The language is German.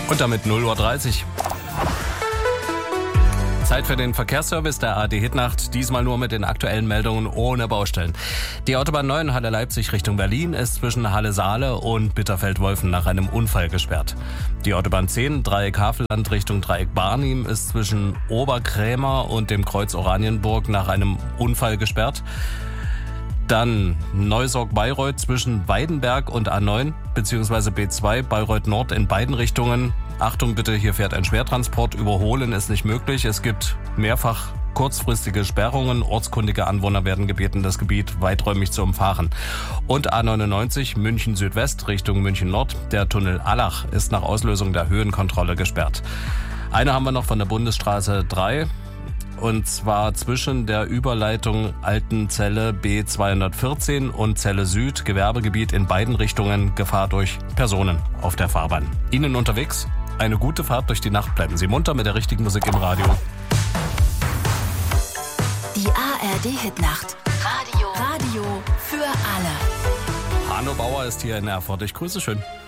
Und damit 0:30 Uhr. Zeit für den Verkehrsservice der ARD Hitnacht, diesmal nur mit den aktuellen Meldungen ohne Baustellen. Die Autobahn 9 Halle Leipzig Richtung Berlin ist zwischen Halle Saale und Bitterfeld-Wolfen nach einem Unfall gesperrt. Die Autobahn 10 Dreieck Havelland Richtung Dreieck Barnim ist zwischen Oberkrämer und dem Kreuz Oranienburg nach einem Unfall gesperrt. Dann Neusorg-Bayreuth zwischen Weidenberg und A9 bzw. B2 Bayreuth Nord in beiden Richtungen. Achtung bitte, hier fährt ein Schwertransport. Überholen ist nicht möglich. Es gibt mehrfach kurzfristige Sperrungen. Ortskundige Anwohner werden gebeten, das Gebiet weiträumig zu umfahren. Und A99 München Südwest Richtung München Nord. Der Tunnel Allach ist nach Auslösung der Höhenkontrolle gesperrt. Eine haben wir noch von der Bundesstraße 3. Und zwar zwischen der Überleitung Altenzelle B214 und Celle Süd, Gewerbegebiet in beiden Richtungen, Gefahr durch Personen auf der Fahrbahn. Ihnen unterwegs eine gute Fahrt durch die Nacht. Bleiben Sie munter mit der richtigen Musik im Radio. Die ARD Hitnacht. Radio für alle. Hanno Bauer ist hier in Erfurt. Ich grüße schön.